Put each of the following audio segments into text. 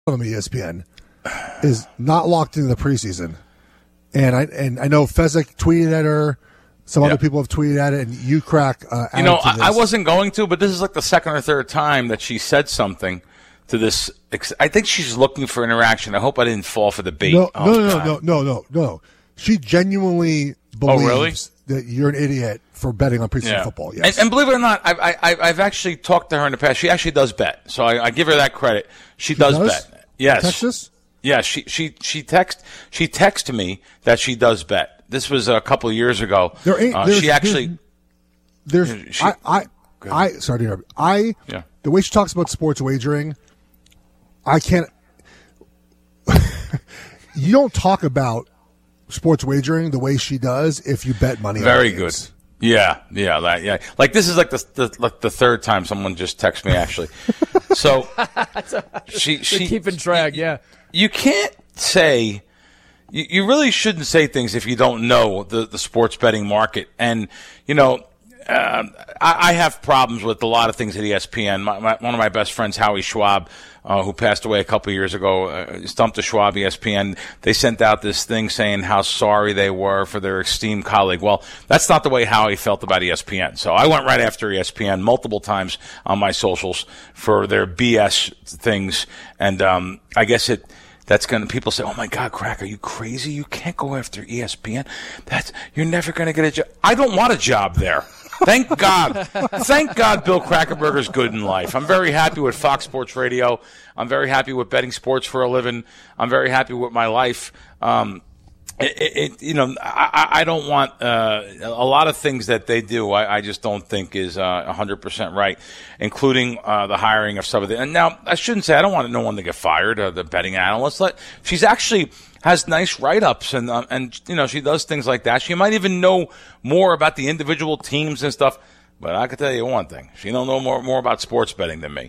of them, ESPN, is not locked into the preseason. And I know Fezzik tweeted at her. Some other people have tweeted at it, and you crack. I wasn't going to, but this is like the second or third time that she said something to this. I think she's looking for interaction. I hope I didn't fall for the bait. No. She genuinely believes that you're an idiot for betting on preseason football. Yes. And believe it or not, I've actually talked to her in the past. She actually does bet, so I give her that credit. She does bet. Yes. Texas? Yeah, she texted me that she does bet. This was a couple of years ago. The way she talks about sports wagering, I can't. You don't talk about sports wagering the way she does if you bet money. Very good. Yeah. Like this is like the third time someone just texted me actually. So she keeping track. Yeah, you can't say. You really shouldn't say things if you don't know the sports betting market. And, I have problems with a lot of things at ESPN. One of my best friends, Howie Schwab, who passed away a couple of years ago, stumped to Schwab ESPN. They sent out this thing saying how sorry they were for their esteemed colleague. Well, that's not the way Howie felt about ESPN. So I went right after ESPN multiple times on my socials for their BS things. And I guess people say, oh my God, Crack, are you crazy? You can't go after ESPN. You're never going to get a job. I don't want a job there. Thank God. Thank God Bill Krackomberger's good in life. I'm very happy with Fox Sports Radio. I'm very happy with betting sports for a living. I'm very happy with my life. I don't want a lot of things that they do. I just don't think is 100% right, including the hiring of some of the. And now I shouldn't say I don't want no one to get fired. The betting analyst. She's actually has nice write-ups and she does things like that. She might even know more about the individual teams and stuff. But I can tell you one thing: she don't know more about sports betting than me.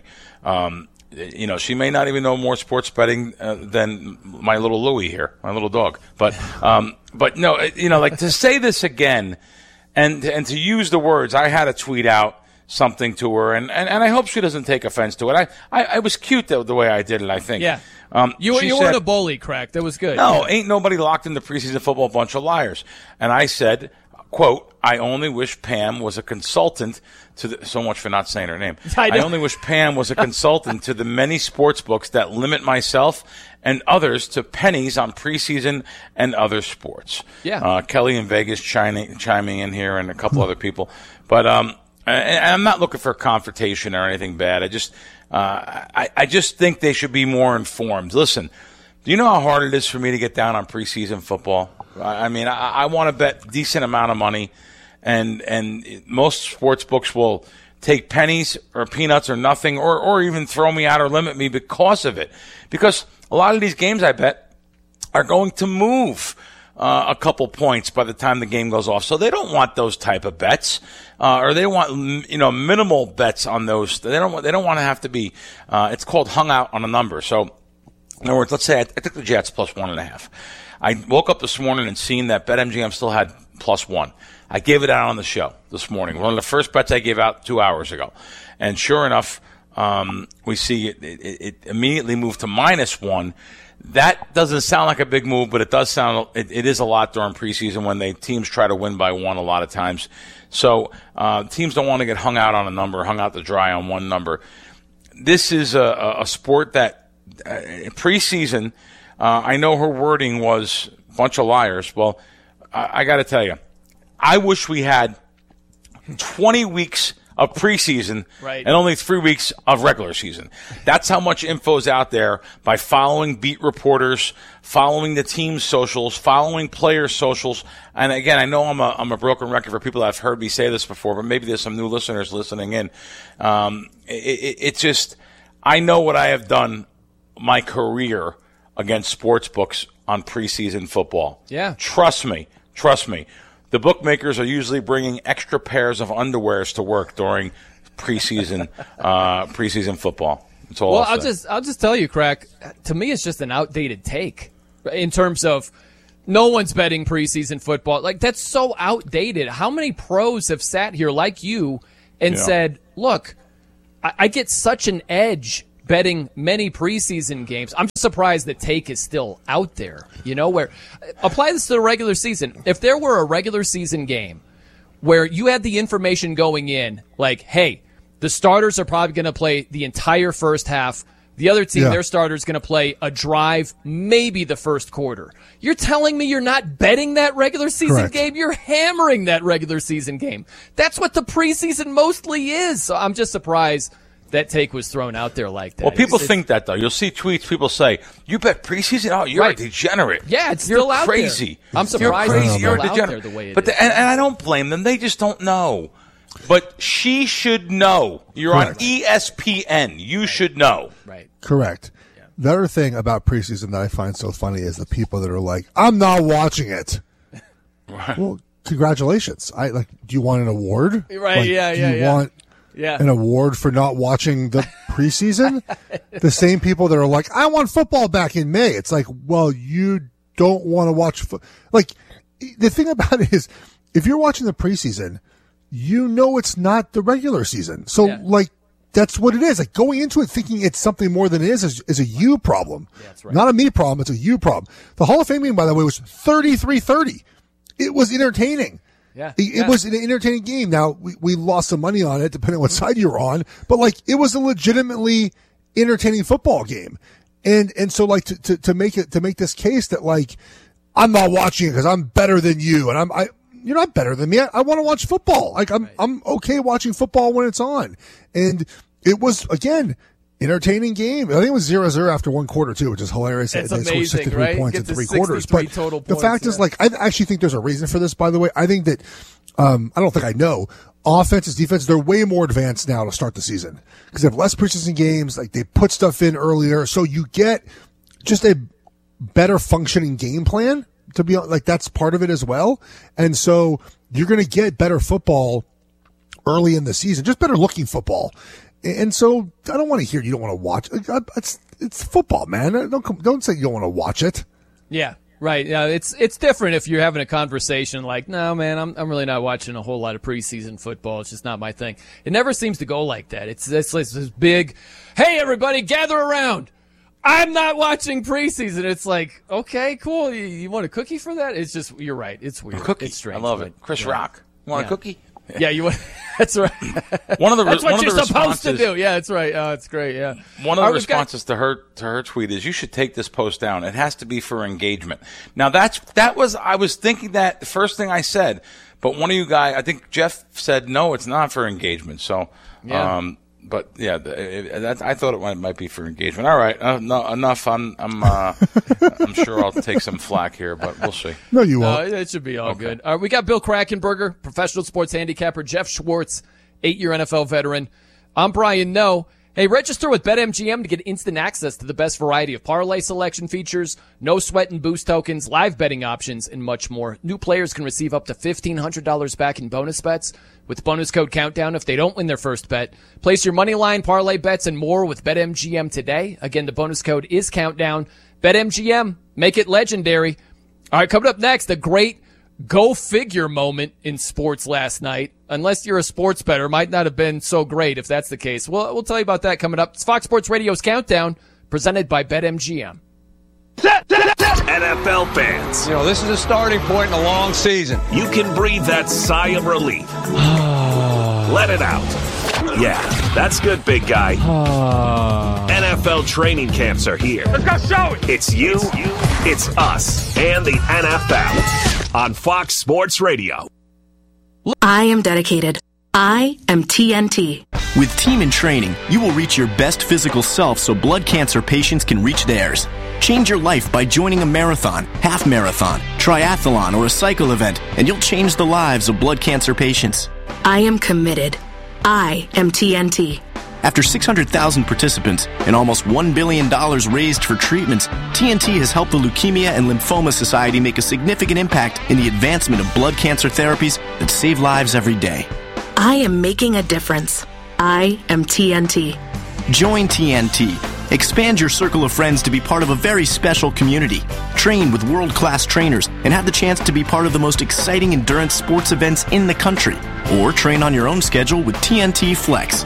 She may not even know more sports betting than my little Louie here, my little dog. But no, to say this again and to use the words, I had to tweet out something to her, and I hope she doesn't take offense to it. I was cute the way I did it, I think. Yeah. You weren't a bully, Crack. That was good. No, ain't nobody locked into preseason football, a bunch of liars. And I said, quote, I only wish Pam was a consultant to so much for not saying her name. I only wish Pam was a consultant to the many sports books that limit myself and others to pennies on preseason and other sports. Yeah. Kelly in Vegas chiming in here and a couple other people. But I'm not looking for a confrontation or anything bad. I just think they should be more informed. Listen, do you know how hard it is for me to get down on preseason football? I mean, I want to bet a decent amount of money, and most sports books will take pennies or peanuts or nothing, or even throw me out or limit me because of it. Because a lot of these games, I bet, are going to move a couple points by the time the game goes off. So they don't want those type of bets, or they want minimal bets on those. They don't want to have to be. It's called hung out on a number. So in other words, let's say I took the Jets plus 1.5. I woke up this morning and seen that BetMGM still had +1. I gave it out on the show this morning. One of the first bets I gave out 2 hours ago. And sure enough, we see it immediately moved to -1. That doesn't sound like a big move, but it does sound, it is a lot during preseason when teams try to win by 1 a lot of times. So teams don't want to get hung out on a number, hung out to dry on one number. This is a sport that preseason, I know her wording was a bunch of liars. Well, I got to tell you, I wish we had 20 weeks of preseason and only 3 weeks of regular season. That's how much info is out there by following beat reporters, following the team's socials, following player socials. And again, I know I'm a broken record for people that have heard me say this before, but maybe there's some new listeners listening in. It's just, I know what I have done my career against sports books on preseason football. Yeah. Trust me. The bookmakers are usually bringing extra pairs of underwears to work during preseason football. That's all. Well, I'll just tell you, Crack. To me, it's just an outdated take in terms of no one's betting preseason football. Like, that's so outdated. How many pros have sat here like you and said, "Look, I get such an edge betting many preseason games. I'm surprised that take is still out there. Where apply this to the regular season. If there were a regular season game where you had the information going in, like, hey, the starters are probably going to play the entire first half. The other team, their starter is going to play a drive, maybe the first quarter. You're telling me you're not betting that regular season game? You're hammering that regular season game. That's what the preseason mostly is. So I'm just surprised that take was thrown out there like that. Well, people think that, though. You'll see tweets, people say, you bet preseason? Oh, you're a degenerate. Yeah, it's still out crazy. There. I'm surprised you're crazy. You're a degenerate. The way it is. And I don't blame them. They just don't know. But she should know. You're on ESPN. You should know. Right. Correct. Yeah. The other thing about preseason that I find so funny is the people that are like, I'm not watching it. Right. Well, congratulations. Do you want an award? Right, do you want an award for not watching the preseason? The same people that are like, I want football back in May. It's like, well, you don't want to watch the thing about it is, if you're watching the preseason, it's not the regular season. So, that's what it is. Like, going into it thinking it's something more than it is a you problem. Yeah, that's right. Not a me problem, it's a you problem. The Hall of Fame game, by the way, was 33-30. It was entertaining. Yeah. It was an entertaining game. Now, we lost some money on it, depending on what side you're on, but, it was a legitimately entertaining football game. And so, to make this case that, I'm not watching it because I'm better than you, and you're not better than me. I want to watch football. I'm okay watching football when it's on. And it was, again, entertaining game. I think it was 0-0 after one quarter too, which is hilarious. It's they amazing, scored 63 points in three quarters. But the fact is, I actually think there's a reason for this, by the way. I think that, I don't think I know. Offenses, defense, they're way more advanced now to start the season because they have less preseason games. They put stuff in earlier. So you get just a better functioning game plan. To be that's part of it as well. And so you're going to get better football early in the season, just better looking football. And so I don't want to hear you don't want to watch. It's football, man. Don't say you don't want to watch it. Yeah, right. Yeah, it's different if you're having a conversation like, no, man, I'm really not watching a whole lot of preseason football. It's just not my thing. It never seems to go like that. It's this big, hey, everybody, gather around. I'm not watching preseason. It's like, okay, cool. You want a cookie for that? It's just, you're right. It's weird. A cookie. It's strange. I love it. Chris Rock. Want a cookie? Yeah, you want. That's right. That's what you're supposed to do. Yeah, that's right. Oh, it's great. Yeah. One of the responses to her tweet is, "You should take this post down. It has to be for engagement." Now I was thinking that the first thing I said, but one of you guys, I think Jeff said, no, it's not for engagement. So, but yeah, I thought it might be for engagement. All right, no, enough. I'm sure I'll take some flack here, but we'll see. No, you won't. It should be all good. We got Bill Krackomberger, professional sports handicapper, Jeff Schwartz, 8-year NFL veteran. I'm Brian Noe. Hey, register with BetMGM to get instant access to the best variety of parlay selection features, no sweat and boost tokens, live betting options, and much more. New players can receive up to $1,500 back in bonus bets with bonus code Countdown if they don't win their first bet. Place your money line, parlay bets, and more with BetMGM today. Again, the bonus code is Countdown. BetMGM, make it legendary. All right, coming up next, a great go-figure moment in sports last night. Unless you're a sports bettor, might not have been so great if that's the case. We'll tell you about that coming up. It's Fox Sports Radio's Countdown, presented by BetMGM. NFL fans, this is a starting point in a long season. You can breathe that sigh of relief. Let it out. Yeah, that's good, big guy. NFL training camps are here. Let's go show it. It's you, it's us, and the NFL on Fox Sports Radio. I am dedicated. I am TNT. With Team in Training, you will reach your best physical self so blood cancer patients can reach theirs. Change your life by joining a marathon, half marathon, triathlon, or a cycle event, and you'll change the lives of blood cancer patients. I am committed. I am TNT. After 600,000 participants and almost $1 billion raised for treatments, TNT has helped the Leukemia and Lymphoma Society make a significant impact in the advancement of blood cancer therapies that save lives every day. I am making a difference. I am TNT. Join TNT. Expand your circle of friends to be part of a very special community. Train with world-class trainers and have the chance to be part of the most exciting endurance sports events in the country. Or train on your own schedule with TNT Flex.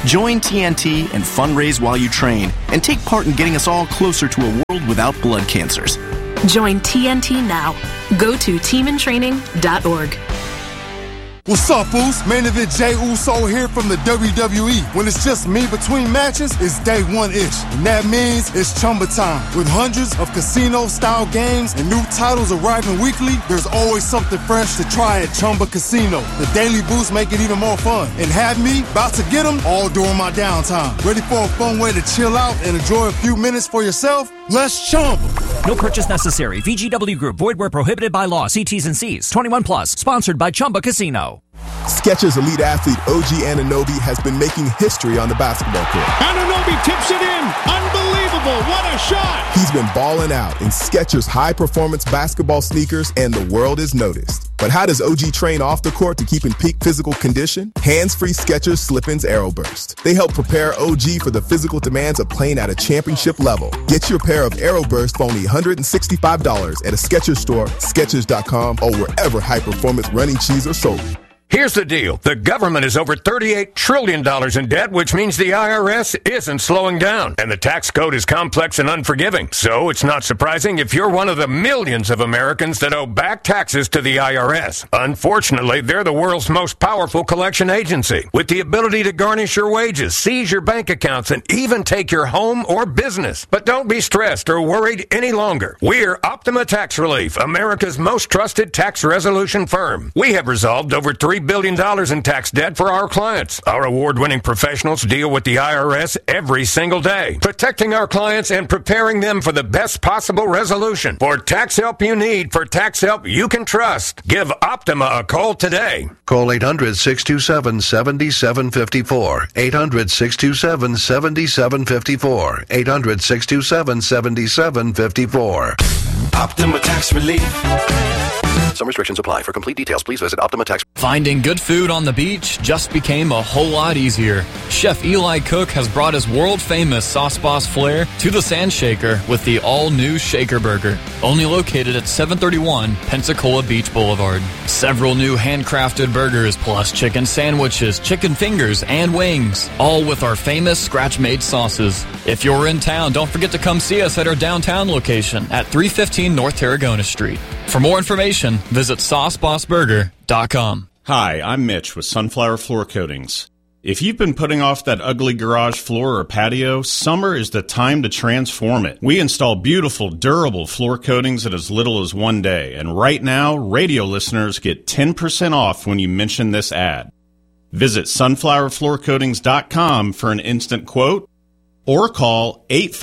Join TNT and fundraise while you train and take part in getting us all closer to a world without blood cancers. Join TNT now. Go to teamintraining.org. What's up, Foos? Main event Jey Uso here from the WWE. When it's just me between matches, it's day one-ish. And that means it's Chumba time. With hundreds of casino-style games and new titles arriving weekly, there's always something fresh to try at Chumba Casino. The daily boosts make it even more fun. And have me about to get them all during my downtime. Ready for a fun way to chill out and enjoy a few minutes for yourself? Let's Chumba. No purchase necessary. VGW Group. Void where prohibited by law. See T's and C's. 21 plus. Sponsored by Chumba Casino. Skechers elite athlete OG Anunoby has been making history on the basketball court. Anunoby tips it in. Unbelievable. What a shot. He's been balling out in Skechers high-performance basketball sneakers, and the world is noticed. But how does OG train off the court to keep in peak physical condition? Hands-free Skechers Slip-ins Aeroburst. They help prepare OG for the physical demands of playing at a championship level. Get your pair of Aeroburst for only $165 at a Skechers store, Skechers.com, or wherever high-performance running shoes are sold. Here's the deal. The government is over $38 trillion in debt, which means the IRS isn't slowing down. And the tax code is complex and unforgiving. So it's not surprising if you're one of the millions of Americans that owe back taxes to the IRS. Unfortunately, they're the world's most powerful collection agency, with the ability to garnish your wages, seize your bank accounts, and even take your home or business. But don't be stressed or worried any longer. We're Optima Tax Relief, America's most trusted tax resolution firm. We have resolved over $3 billion in tax debt for our clients. Our award-winning professionals deal with the IRS every single day, protecting our clients and preparing them for the best possible resolution. For tax help you need, for tax help you can trust, give Optima a call today. Call 800-627-7754. 800-627-7754. 800-627-7754. Optima Tax Relief. Some restrictions apply. For complete details, please visit Optima Tax. Finding good food on the beach just became a whole lot easier. Chef Eli Cook has brought his world-famous Sauce Boss flair to the Sand Shaker with the all-new Shaker Burger, only located at 731 Pensacola Beach Boulevard. Several new handcrafted burgers, plus chicken sandwiches, chicken fingers, and wings, all with our famous scratch-made sauces. If you're in town, don't forget to come see us at our downtown location at 315 North Tarragona Street. For more information, visit SauceBossBurger.com. Hi, I'm Mitch with Sunflower Floor Coatings. If you've been putting off that ugly garage floor or patio, summer is the time to transform it. We install beautiful, durable floor coatings in as little as 1 day. And right now, radio listeners get 10% off when you mention this ad. Visit sunflowerfloorcoatings.com for an instant quote or call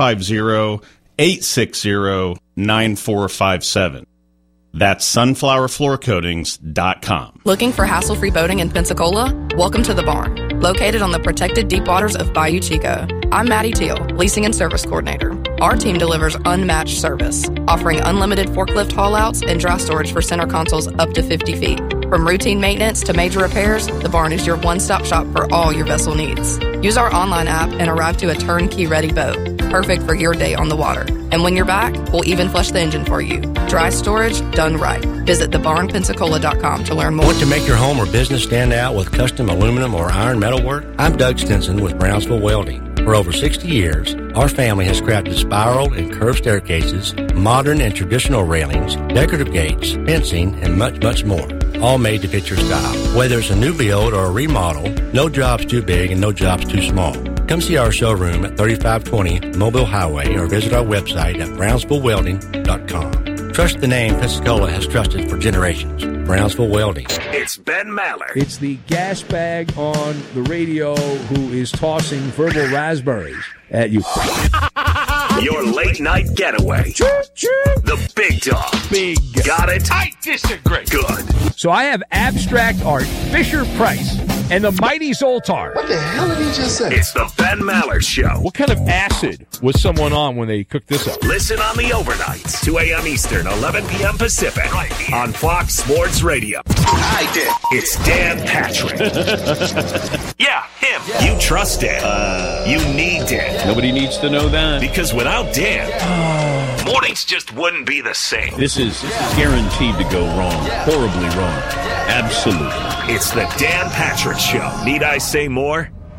850-860-9457. That's sunflowerfloorcoatings.com. Looking for hassle-free boating in Pensacola? Welcome to the Barn, located on the protected deep waters of Bayou Chico. I'm Maddie Teal, Leasing and Service Coordinator. Our team delivers unmatched service, offering unlimited forklift haul-outs and dry storage for center consoles up to 50 feet. From routine maintenance to major repairs, the Barn is your one-stop shop for all your vessel needs. Use our online app and arrive to a turnkey-ready boat, perfect for your day on the water. And when you're back, we'll even flush the engine for you. Dry storage done right. Visit thebarnpensacola.com to learn more. Want to make your home or business stand out with custom aluminum or iron metalwork? I'm Doug Stinson with Brownsville Welding. For over 60 years, our family has crafted spiral and curved staircases, modern and traditional railings, decorative gates, fencing, and much, much more. All made to fit your style. Whether it's a new build or a remodel, no job's too big and no job's too small. Come see our showroom at 3520 Mobile Highway or visit our website at brownsvillewelding.com. Trust the name Pensacola has trusted for generations. Brownsville Welding. It's Ben Maller. It's the gas bag on the radio who is tossing verbal raspberries at you. Your late night getaway. The big dog. Big. Got it? I disagree. Good. So I have abstract art, Fisher-Price, and the Mighty Zoltar. What the hell did he just say? It's the Ben Maller Show. What kind of acid was someone on when they cooked this up? Listen on the overnights, 2 a.m. Eastern, 11 p.m. Pacific, on Fox Sports Radio. I did. It's Dan Patrick. Yeah, him. Yeah. You trust Dan. You need Dan. Nobody needs to know that. Because without Dan, mornings just wouldn't be the same. This is guaranteed to go wrong. Horribly wrong. Absolutely. It's the Dan Patrick Show. Need I say more?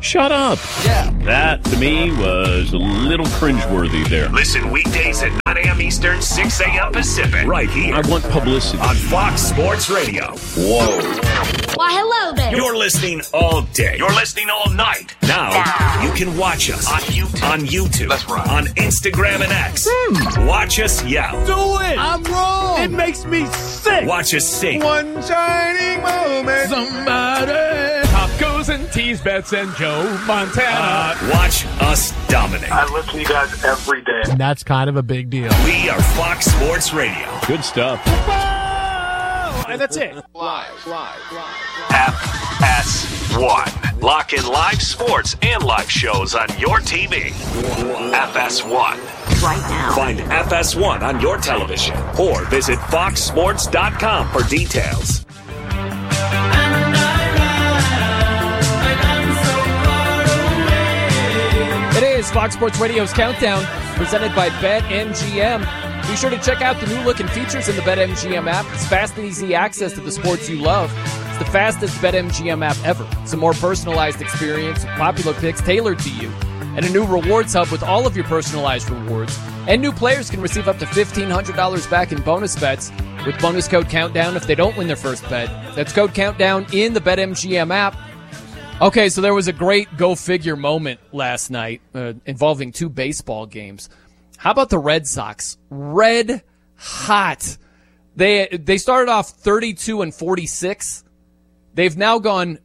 Shut up. Yeah. That, to me, was a little cringeworthy there. Listen weekdays at 9 a.m. Eastern, 6 a.m. Pacific. Right here. I want publicity. On Fox Sports Radio. Whoa. Why, hello there. You're listening all day. You're listening all night. Now, you can watch us on YouTube. That's right. On Instagram and X. Watch us yell. Do it. I'm wrong. It makes me sick. Watch us sing. One shining moment. Somebody. Tacos and tease bets and Joe Montana. Watch us dominate. I listen to you guys every day. And that's kind of a big deal. We are Fox Sports Radio. Good stuff. And that's it. Live. FS1. Lock in live sports and live shows on your TV. FS1. Right now. Find FS1 on your television or visit foxsports.com for details. It is Fox Sports Radio's Countdown, presented by BetMGM. Be sure to check out the new looking features in the BetMGM app. It's fast and easy access to the sports you love. It's the fastest BetMGM app ever. It's a more personalized experience with popular picks tailored to you. And a new rewards hub with all of your personalized rewards. And new players can receive up to $1,500 back in bonus bets with bonus code Countdown if they don't win their first bet. That's code Countdown in the BetMGM app. Okay, so there was a great go-figure moment last night involving two baseball games. How about the Red Sox? Red hot. They started off 32-46. They've now gone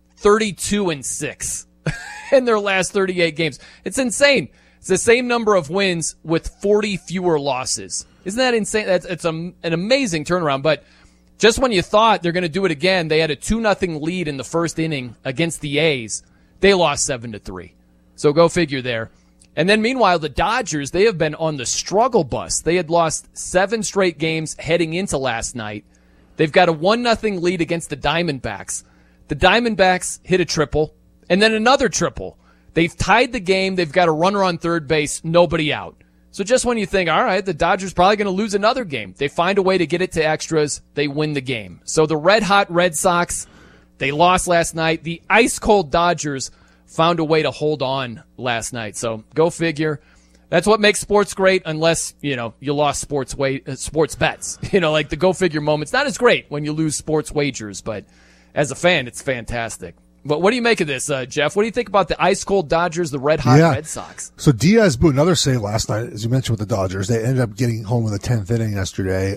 32-6 in their last 38 games. It's insane. It's the same number of wins with 40 fewer losses. Isn't that insane? It's an amazing turnaround. But just when you thought they're going to do it again, they had a 2-0 lead in the first inning against the A's. They lost 7-3. So go figure there. And then meanwhile, the Dodgers, they have been on the struggle bus. They had lost 7 straight games heading into last night. They've got a 1-0 lead against the Diamondbacks. The Diamondbacks hit a triple and then another triple. They've tied the game. They've got a runner on third base, nobody out. So just when you think, all right, the Dodgers probably going to lose another game, they find a way to get it to extras. They win the game. So the red-hot Red Sox, they lost last night. The ice-cold Dodgers found a way to hold on last night. So go figure. That's what makes sports great, unless, you lost sports bets. Like the go figure moment's not as great when you lose sports wagers, but as a fan, it's fantastic. But what do you make of this, Jeff? What do you think about the ice-cold Dodgers, the red-hot Red Sox? So Diaz blew another save last night, as you mentioned with the Dodgers. They ended up getting home in the 10th inning yesterday.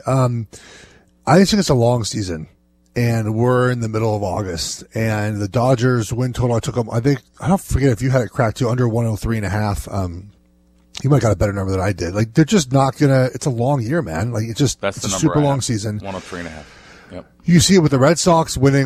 I think it's a long season, and we're in the middle of August. And the Dodgers win total, I took them, I don't forget if you had it cracked to under 103.5. You might got a better number than I did. Like, they're just not gonna, it's a long year, man. Like, it's a super long season. 103.5. Yep. You see it with the Red Sox winning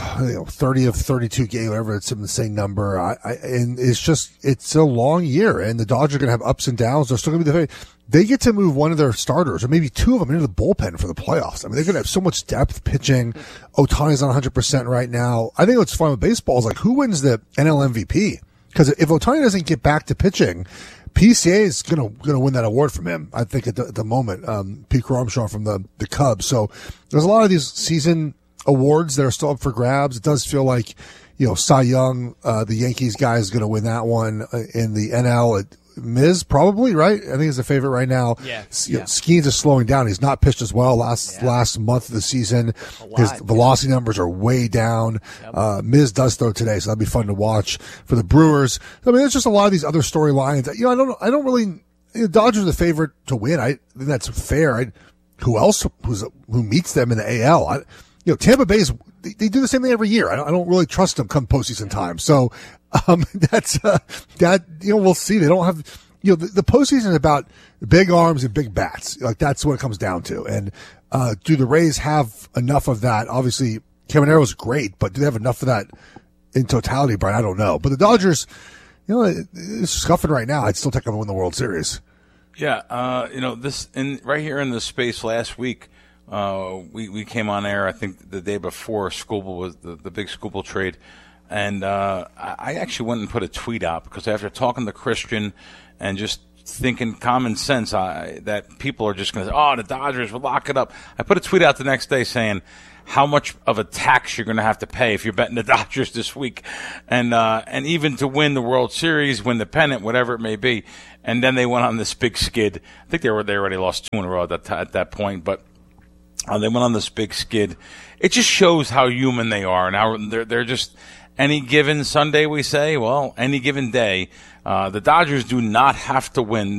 30 of 32 games, whatever, it's the same number. And it's a long year, and the Dodgers are going to have ups and downs. They're still going to be they get to move one of their starters or maybe two of them into the bullpen for the playoffs. I mean, they're going to have so much depth pitching. Ohtani's on 100% right now. I think what's fun with baseball is who wins the NL MVP? Because if Ohtani doesn't get back to pitching, PCA is gonna win that award from him. I think at the moment, Pete Armstrong from the Cubs. So there's a lot of these season awards that are still up for grabs. It does feel like, Cy Young, the Yankees guy is gonna win that one in the NL. Miz probably, right? I think he's the favorite right now. Yeah. Skeens is slowing down. He's not pitched as well last month of the season. His velocity numbers are way down. Yep. Miz does throw today, so that'll be fun to watch for the Brewers. I mean, there's just a lot of these other storylines. I don't really. Dodgers are the favorite to win. I think that's fair. Who else who meets them in the AL? Tampa Bay they do the same thing every year. I don't really trust them come postseason time. So. That's we'll see. They don't have, the postseason is about big arms and big bats. That's what it comes down to. And, do the Rays have enough of that? Obviously, Camaro's great, but do they have enough of that in totality, Brian? I don't know. But the Dodgers, it's scuffing right now. I'd still take them to win the World Series. Yeah. Right here in this space last week, we came on air, I think the day before Skubal was the big Skubal trade. And I actually went and put a tweet out because after talking to Christian and just thinking common sense that people are just going to say, the Dodgers will lock it up. I put a tweet out the next day saying, how much of a tax you're going to have to pay if you're betting the Dodgers this week, and even to win the World Series, win the pennant, whatever it may be. And then they went on this big skid. I think they already lost 2 in a row at that point, but they went on this big skid. It just shows how human they are, and how they're just any given Sunday, we say, well, any given day. The Dodgers do not have to win.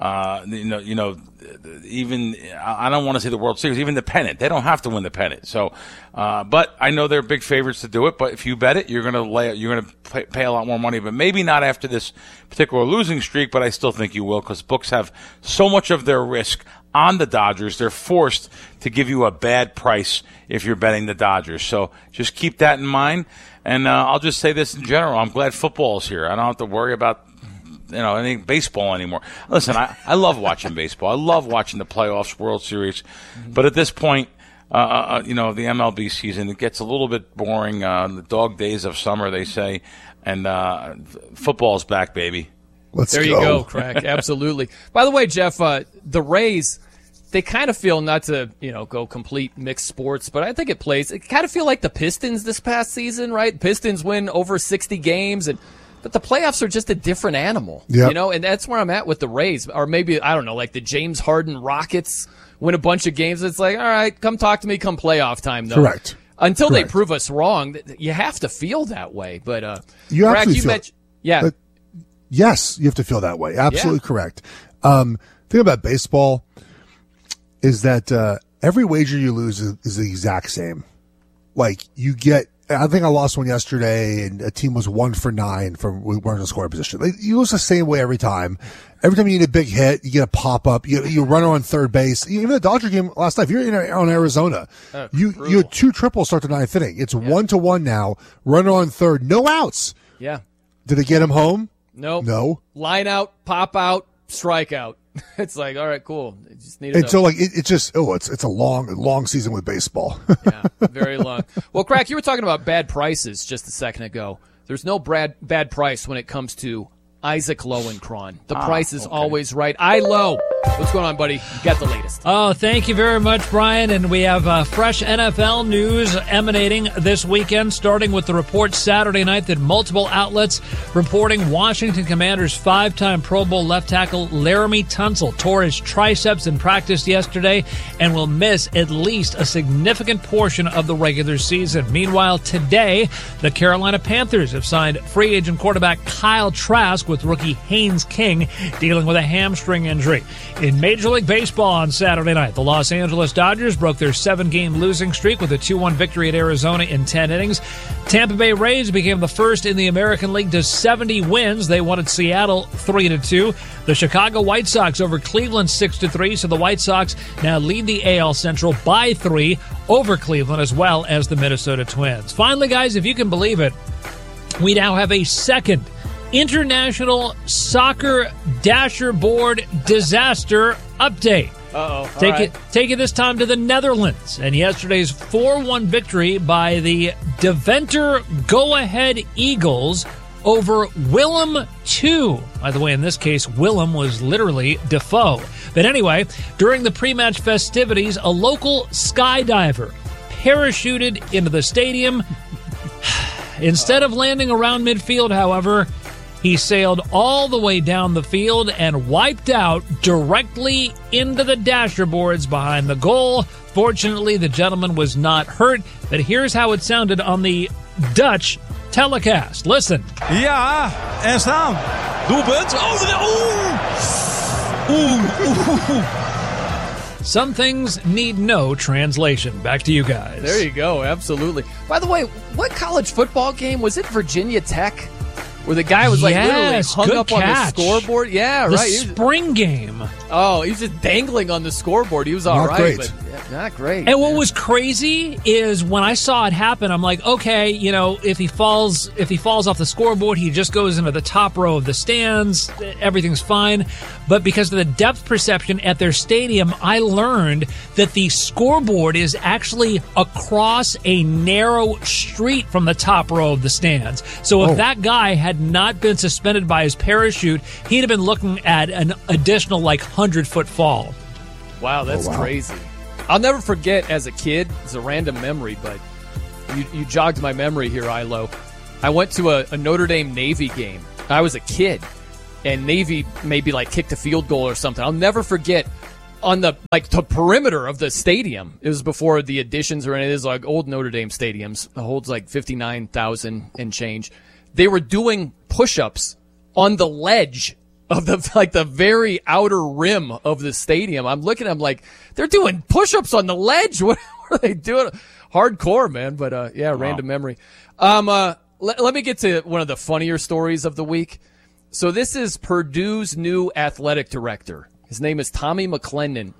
Even I don't want to say the World Series, even the pennant. They don't have to win the pennant. So, but I know they're big favorites to do it. But if you bet it, you're going to pay a lot more money. But maybe not after this particular losing streak. But I still think you will, because books have so much of their risk on the Dodgers. They're forced to give you a bad price if you're betting the Dodgers. So just keep that in mind. And I'll just say this in general: I'm glad football's here. I don't have to worry about any baseball anymore. Listen, I love watching baseball. I love watching the playoffs, World Series. But at this point, the MLB season, it gets a little bit boring. The dog days of summer, they say. And football's back, baby. There you go, Crack. Absolutely. By the way, Jeff, the Rays, they kind of feel, not to go complete mixed sports, but I think it kind of feel like the Pistons this past season, right? Pistons win over 60 games, but the playoffs are just a different animal, and that's where I'm at with the Rays. Or maybe, I don't know, like the James Harden Rockets win a bunch of games. It's like, all right, come talk to me come playoff time, though. Correct. Until they prove us wrong, you have to feel that way. But you Crack, absolutely mentioned, yeah. Yes, you have to feel that way. Absolutely correct. The thing about baseball is that every wager you lose is the exact same. Like, you get, I think I lost one yesterday, and a team was 1 for 9 from running the scoring position. You lose the same way every time. Every time you need a big hit, you get a pop up. You run on third base. Even the Dodger game last night, if you're on Arizona, you had 2 triples start the 9th inning. It's 1-1 now. Runner on third, no outs. Yeah. Did it get him home? Nope. No. Line out, pop out, strike out. It's like, all right, cool. I just need and so like it's a long season with baseball. Yeah, very long. Well, Crack, you were talking about bad prices just a second ago. There's no bad price when it comes to Isaac Lowenkron. The price is always right. Low. What's going on, buddy? You got the latest. Oh, thank you very much, Brian. And we have fresh NFL news emanating this weekend, starting with the report Saturday night that multiple outlets reporting Washington Commanders 5-time Pro Bowl left tackle Laramie Tunsil tore his triceps in practice yesterday and will miss at least a significant portion of the regular season. Meanwhile, today, the Carolina Panthers have signed free agent quarterback Kyle Trask, with rookie Haynes King dealing with a hamstring injury. In Major League Baseball on Saturday night, the Los Angeles Dodgers broke their 7-game losing streak with a 2-1 victory at Arizona in 10 innings. Tampa Bay Rays became the first in the American League to 70 wins. They won at Seattle 3-2. The Chicago White Sox over Cleveland 6-3, so the White Sox now lead the AL Central by 3 over Cleveland, as well as the Minnesota Twins. Finally, guys, if you can believe it, we now have a second International Soccer Dasher Board disaster update. Take it this time to the Netherlands, and yesterday's 4-1 victory by the Deventer Go-Ahead Eagles over Willem II. By the way, in this case, Willem was literally Defoe. But anyway, during the pre-match festivities, a local skydiver parachuted into the stadium. Instead of landing around midfield, however, he sailed all the way down the field and wiped out directly into the dasher boards behind the goal. Fortunately, the gentleman was not hurt, but here's how it sounded on the Dutch telecast. Listen. Ja, er staan. Doelpunt. Some things need no translation. Back to you guys. There you go. Absolutely. By the way, what college football game was it? Virginia Tech? Where the guy was literally hung up on the scoreboard. Yeah, the right. Spring game. Oh, he was just dangling on the scoreboard. He was all right, but not great. And what was crazy is when I saw it happen, I'm like, okay, if he falls off the scoreboard, he just goes into the top row of the stands. Everything's fine. But because of the depth perception at their stadium, I learned that the scoreboard is actually across a narrow street from the top row of the stands. So if that guy had not been suspended by his parachute, he'd have been looking at an additional 100-foot fall. Wow, that's crazy. I'll never forget as a kid, it's a random memory, but you jogged my memory here, Ilo. I went to a Notre Dame Navy game. I was a kid, and Navy maybe like kicked a field goal or something. I'll never forget on the perimeter of the stadium. It was before the additions or anything. It was like old Notre Dame stadiums. It holds like 59,000 and change. They were doing push-ups on the ledge of the very outer rim of the stadium. I'm looking, I'm like, they're doing push-ups on the ledge. What are they doing? Hardcore, man. But yeah, random memory. Let me get to one of the funnier stories of the week. So this is Purdue's new athletic director. His name is Tommy McLennan.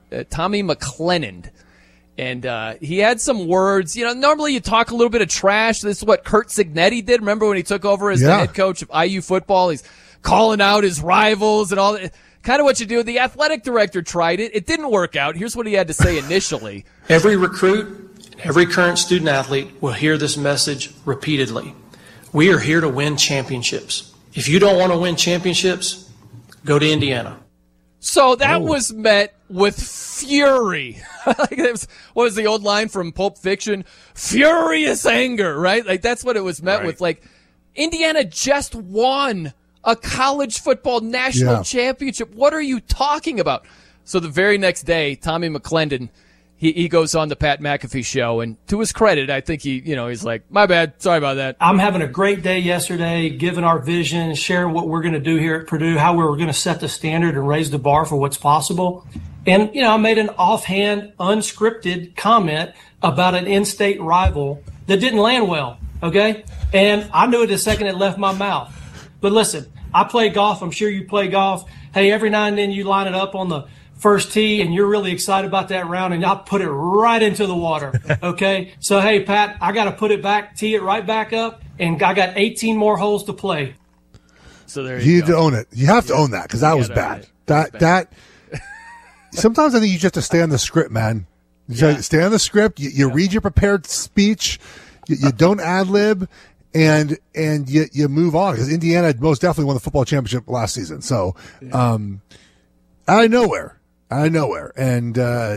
And he had some words. You know, normally you talk a little bit of trash. This is what Curt Cignetti did. Remember when he took over as the head coach of IU football? He's calling out his rivals and all that. Kind of what you do. The athletic director tried it. It didn't work out. Here's what he had to say initially. Every recruit, every current student athlete will hear this message repeatedly. We are here to win championships. If you don't want to win championships, go to Indiana. So that was met with fury. What was the old line from Pulp Fiction? Furious anger, right? Like that's what it was met with. Like Indiana just won a college football national championship. What are you talking about? So the very next day, Tommy McLennan, he goes on the Pat McAfee show, and to his credit, I think he's like, my bad, sorry about that. I'm having a great day yesterday, giving our vision, sharing what we're going to do here at Purdue, how we're going to set the standard and raise the bar for what's possible. And, I made an offhand, unscripted comment about an in-state rival that didn't land well, okay? And I knew it the second it left my mouth. But listen, I play golf. I'm sure you play golf. Hey, every now and then you line it up on the first tee, and you're really excited about that round, and I'll put it right into the water, okay? So, hey, Pat, I got to put it back, tee it right back up, and I got 18 more holes to play. So there you go. need to own it. You have to own that because that was bad. That sometimes I think you just have to stay on the script, man. You stay on the script. You read your prepared speech. You don't ad-lib. And you move on because Indiana most definitely won the football championship last season. So, out of nowhere. And,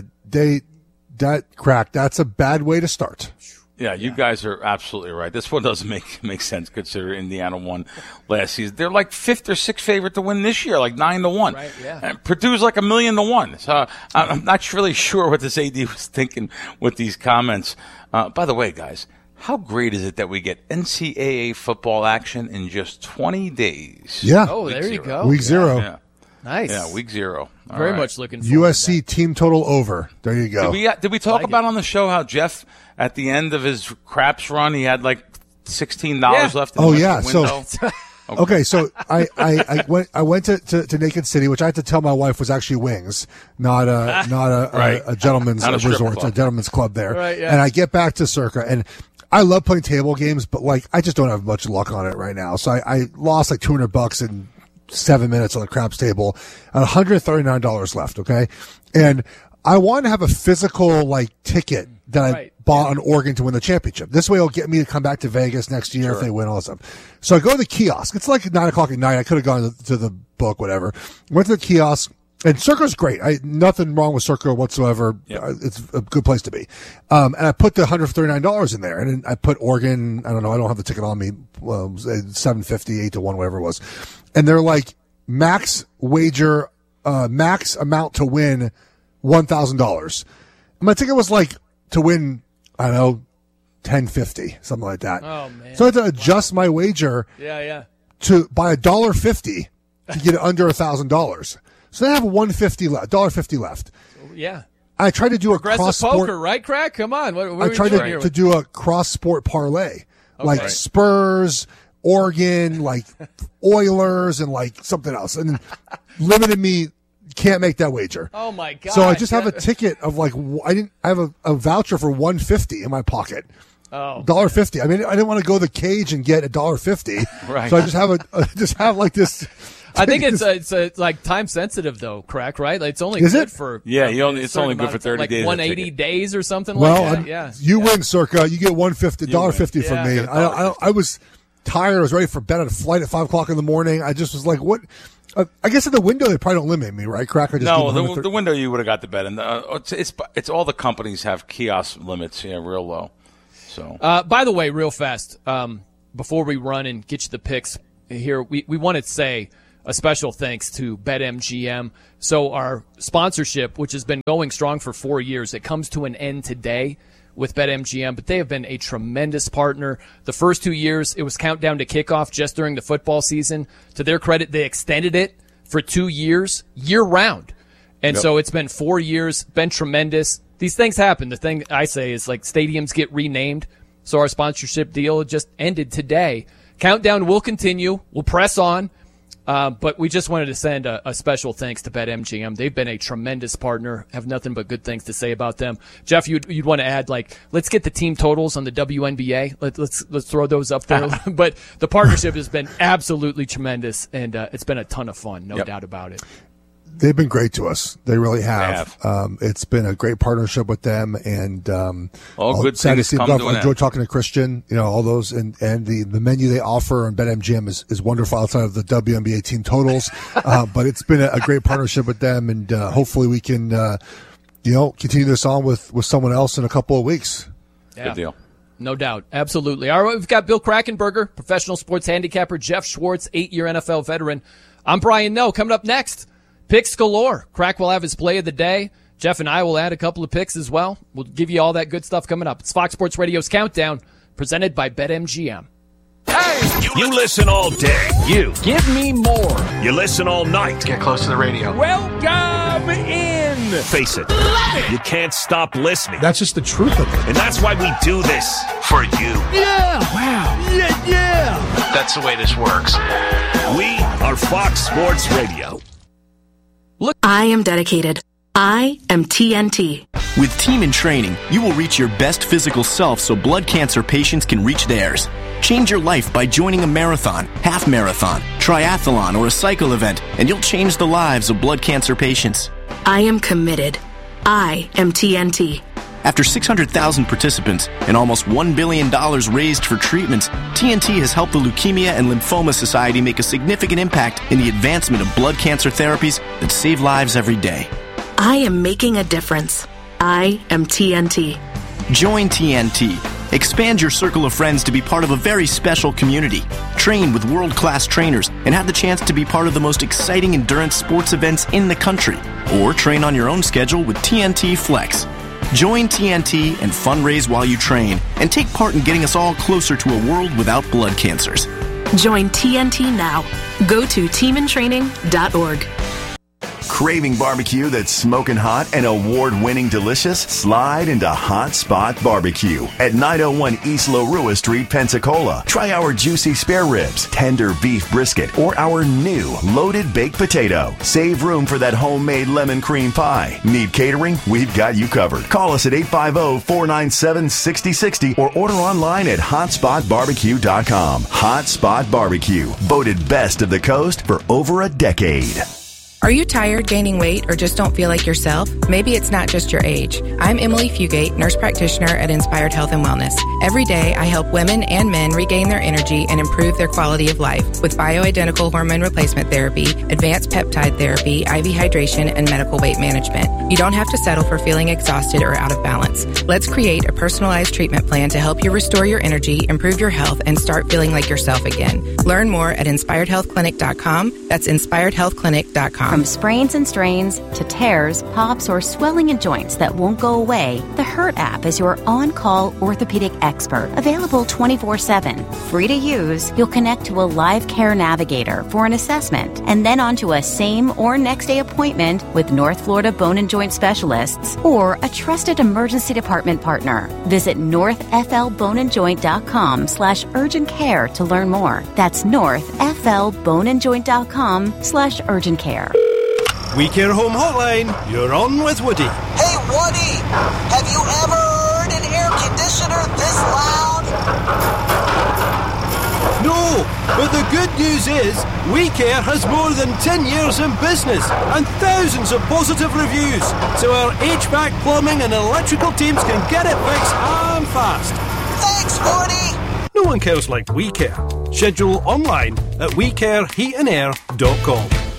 that's a bad way to start. Yeah, you guys are absolutely right. This one doesn't make sense considering Indiana won last season. They're like 5th or 6th favorite to win this year, like 9-1. Right, yeah. And Purdue's like 1,000,000-1. So I'm not really sure what this AD was thinking with these comments. By the way, guys, how great is it that we get NCAA football action in just 20 days? Yeah. Oh, there you go. Week 0. Yeah. Nice. Yeah, week 0. Very much looking forward to USC team total over. There you go. Did we talk about on the show how Jeff, at the end of his craps run, he had like $16 left in the window? Okay, so I went to Naked City, which I had to tell my wife was actually wings, not a gentleman's resort, a gentleman's club there. Right, yeah. And I get back to Circa, and I love playing table games, but like I just don't have much luck on it right now. So I lost like $200 in 7 minutes on the craps table, $139 left. Okay. And I want to have a physical like ticket that I bought on Oregon to win the championship. This way it'll get me to come back to Vegas next year if they win all this stuff. So I go to the kiosk. It's like 9:00 at night. I could have gone to the book, whatever. Went to the kiosk. And Circa's great. Nothing wrong with Circa whatsoever. Yep. It's a good place to be. And I put the $139 in there, and I put Oregon. I don't know. I don't have the ticket on me. $7.50, 8-1, whatever it was. And they're like max wager, max amount to win $1,000. My ticket was like to win, I don't know, $10.50, something like that. Oh man! So I had to adjust my wager. To by $1.50 to get it under $1,000. So they have $1.50 left. Yeah. I tried to do Aggressive a cross-sport. poker, right, Crack? Come on. What I tried to do a cross-sport parlay. Okay. Like Spurs, Oregon, like Oilers, and like something else. And limited me, can't make that wager. Oh, my God. So I just have a ticket of like, I have a voucher for $1.50 in my pocket. Oh, $1.50. I mean, I didn't want to go to the cage and get $1.50. Right. So I just have like this. I think it's like time sensitive though, Crack, right? Like it's only good for it's only good for 30 days. 180 days or something like that. Yeah. You win, Circa. You get $1.50 from me. I was tired. I was ready for bed at a flight at 5:00 in the morning. I just was like, what? I guess in the window they probably don't limit me, right, Cracker? No, the window you would have got the bet in. It's all the companies have kiosk limits, real low. So, by the way, real fast, before we run and get you the picks here, we want to say a special thanks to BetMGM. So our sponsorship, which has been going strong for 4 years, it comes to an end today with BetMGM, but they have been a tremendous partner. The first 2 years, it was countdown to kickoff just during the football season. To their credit, they extended it for 2 years, year-round. And so it's been 4 years, been tremendous. These things happen. The thing I say is, like, stadiums get renamed. So our sponsorship deal just ended today. Countdown will continue. We'll press on. But we just wanted to send a special thanks to BetMGM. They've been a tremendous partner. Have nothing but good things to say about them. Jeff, you'd want to add, like, let's get the team totals on the WNBA. Let's throw those up there. But the partnership has been absolutely tremendous, and it's been a ton of fun, no doubt about it. They've been great to us. They really have. It's been a great partnership with them, and all good things come to an end. I enjoy talking to Christian. All those, and the menu they offer on BetMGM is wonderful outside of the WNBA team totals. But it's been a great partnership with them, and hopefully we can continue this on with someone else in a couple of weeks. Yeah. Good deal. No doubt. Absolutely. All right, we've got Bill Krackomberger, professional sports handicapper, Jeff Schwartz, 8-year NFL veteran. I'm Brian Noe. Coming up next, picks galore. Crack will have his play of the day. Jeff and I will add a couple of picks as well. We'll give you all that good stuff coming up. It's Fox Sports Radio's Countdown, presented by BetMGM. Hey! You listen all day. You. Give me more. You listen all night. Get close to the radio. Welcome in. Face it. You can't stop listening. That's just the truth of it. And that's why we do this. For you. Yeah. Wow. Yeah. That's the way this works. We are Fox Sports Radio. Look, I am dedicated. I am TNT. With Team in Training, you will reach your best physical self so blood cancer patients can reach theirs. Change your life by joining a marathon, half marathon, triathlon, or a cycle event, and you'll change the lives of blood cancer patients. I am committed. I am TNT. After 600,000 participants and almost $1 billion raised for treatments, TNT has helped the Leukemia and Lymphoma Society make a significant impact in the advancement of blood cancer therapies that save lives every day. I am making a difference. I am TNT. Join TNT. Expand your circle of friends to be part of a very special community. Train with world-class trainers and have the chance to be part of the most exciting endurance sports events in the country. Or train on your own schedule with TNT Flex. Join TNT and fundraise while you train and take part in getting us all closer to a world without blood cancers. Join TNT now. Go to teamintraining.org. Craving barbecue that's smoking hot and award-winning delicious? Slide into Hot Spot Barbecue at 901 East Larua Street, Pensacola. Try our juicy spare ribs, tender beef brisket, or our new loaded baked potato. Save room for that homemade lemon cream pie. Need catering? We've got you covered. Call us at 850-497-6060 or order online at hotspotbarbecue.com. Hot Spot Barbecue, voted best of the coast for over a decade. Are you tired, gaining weight, or just don't feel like yourself? Maybe it's not just your age. I'm Emily Fugate, nurse practitioner at Inspired Health and Wellness. Every day, I help women and men regain their energy and improve their quality of life with bioidentical hormone replacement therapy, advanced peptide therapy, IV hydration, and medical weight management. You don't have to settle for feeling exhausted or out of balance. Let's create a personalized treatment plan to help you restore your energy, improve your health, and start feeling like yourself again. Learn more at inspiredhealthclinic.com. That's inspiredhealthclinic.com. From sprains and strains to tears, pops, or swelling in joints that won't go away, the Hurt app is your on-call orthopedic expert. Available 24/7. Free to use, you'll connect to a live care navigator for an assessment and then onto a same or next day appointment with North Florida Bone and Joint Specialists or a trusted emergency department partner. Visit northflboneandjoint.com/urgent care to learn more. That's northflboneandjoint.com/urgent care. WeCare Home Hotline, you're on with Woody. Hey, Woody, have you ever heard an air conditioner this loud? No, but the good news is WeCare has more than 10 years in business and thousands of positive reviews, so our HVAC, plumbing and electrical teams can get it fixed and fast. Thanks, Woody. No one cares like WeCare. Schedule online at WeCareHeatandAir.com.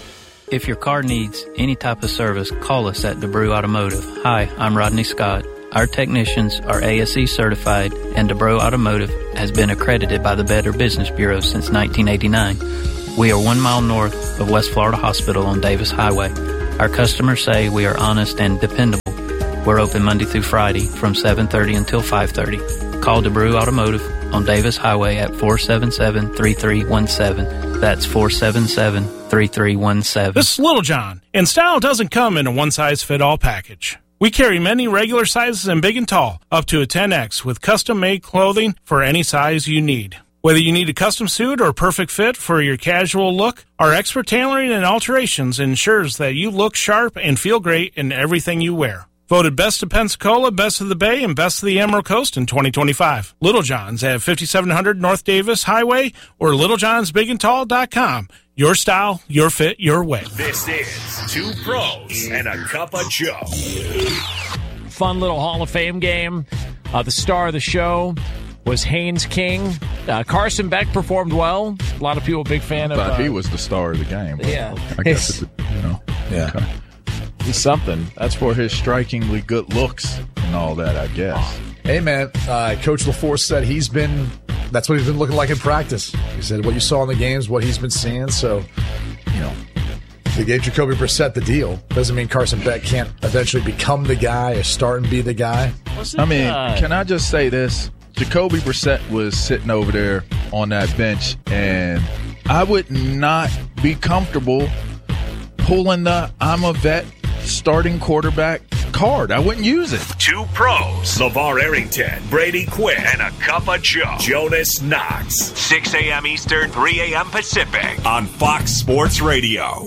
If your car needs any type of service, call us at DeBrew Automotive. Hi, I'm Rodney Scott. Our technicians are ASE certified, and DeBrew Automotive has been accredited by the Better Business Bureau since 1989. We are 1 mile north of West Florida Hospital on Davis Highway. Our customers say we are honest and dependable. We're open Monday through Friday from 7:30 until 5:30. Call DeBrew Automotive on Davis Highway at 477-3317. That's 477-3317. This is Little John, and style doesn't come in a one-size-fit-all package. We carry many regular sizes and big and tall, up to a 10X, with custom-made clothing for any size you need. Whether you need a custom suit or perfect fit for your casual look, our expert tailoring and alterations ensures that you look sharp and feel great in everything you wear. Voted Best of Pensacola, Best of the Bay, and Best of the Emerald Coast in 2025. Little John's at 5700 North Davis Highway or littlejohnsbigandtall.com. Your style, your fit, your way. This is Two Pros and a Cup of Joe. Fun little Hall of Fame game. The star of the show was Haynes King. Carson Beck performed well. A lot of people big fan of. But he was the star of the game. Yeah, I guess yeah. Okay. He's something. That's for his strikingly good looks and all that, I guess. Hey, man, Coach LaForce said that's what he's been looking like in practice. He said what you saw in the games, what he's been seeing. So, they gave Jacoby Brissett the deal. Doesn't mean Carson Beck can't eventually become the guy or start and be the guy. Can I just say this? Jacoby Brissett was sitting over there on that bench, and I would not be comfortable pulling the I'm a vet starting quarterback card. I wouldn't use it. Two Pros. LeVar Arrington, Brady Quinn, and a Cup of Joe. Jonas Knox. 6 a.m. Eastern, 3 a.m. Pacific on Fox Sports Radio.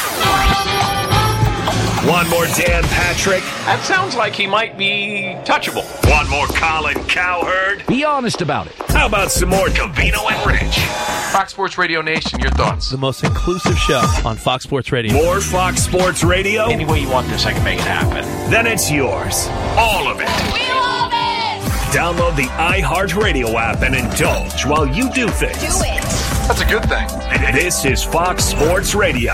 One more Dan Patrick. That sounds like he might be touchable. One more Colin Cowherd. Be honest about it. How about some more Covino and Rich? Fox Sports Radio Nation, your thoughts? The most inclusive show on Fox Sports Radio. More Fox Sports Radio? Any way you want this, I can make it happen. Then it's yours. All of it. We love it! Download the iHeartRadio app and indulge while you do things. Do it! That's a good thing. This is Fox Sports Radio.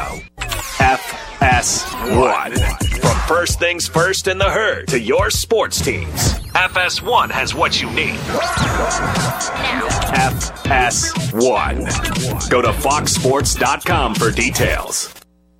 FS1. From first things first in the herd to your sports teams, FS1 has what you need. FS1. Go to foxsports.com for details.